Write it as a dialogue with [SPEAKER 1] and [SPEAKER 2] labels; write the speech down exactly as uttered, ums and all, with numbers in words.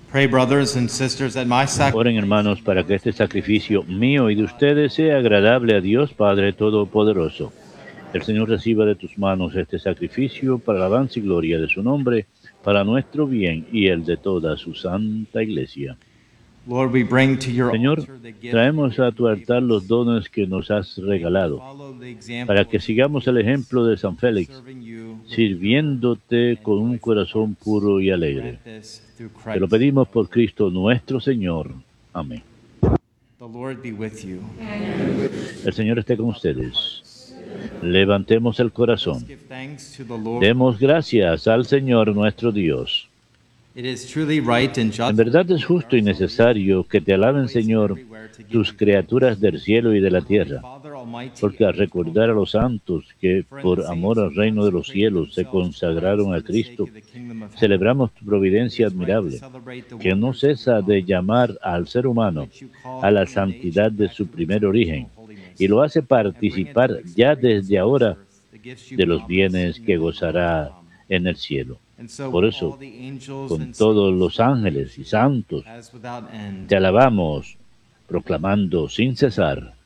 [SPEAKER 1] Pray, brothers and sisters, that my
[SPEAKER 2] Oren,
[SPEAKER 1] sacrifice
[SPEAKER 2] hermanos, para que este sacrificio mío y de ustedes sea agradable a Dios Padre Todopoderoso. El Señor reciba de tus manos este sacrificio para la alabanza y gloria de su nombre, para nuestro bien y el de toda su santa iglesia.
[SPEAKER 1] Lord, we bring to your
[SPEAKER 2] Señor,
[SPEAKER 1] altar the gift
[SPEAKER 2] traemos a tu altar los dones que nos has regalado, para que sigamos el ejemplo de San Félix, sirviéndote con un corazón puro y alegre. Te lo pedimos por Cristo nuestro Señor. Amén.
[SPEAKER 1] The Lord be with you.
[SPEAKER 2] El Señor esté con ustedes. Levantemos el corazón.
[SPEAKER 1] Give thanks to the Lord.
[SPEAKER 2] Demos gracias al Señor nuestro Dios.
[SPEAKER 1] It is truly right and just.
[SPEAKER 2] En verdad es justo y necesario que te alaben, Señor, tus criaturas del cielo y de la tierra, porque al recordar a los santos que, por amor al reino de los cielos, se consagraron a Cristo, celebramos tu providencia admirable, que no cesa de llamar al ser humano a la santidad de su primer origen, y lo hace participar ya desde ahora de los bienes que gozará en el cielo. Por eso, con todos los ángeles y santos, te alabamos, proclamando sin cesar: